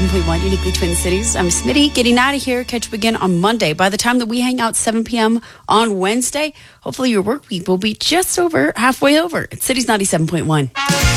97.1 Uniquely Twin Cities. I'm Smitty, getting out of here. Catch up again on Monday. By the time that we hang out 7 p.m. on Wednesday, hopefully your work week will be just over halfway over. It's Cities 97.1.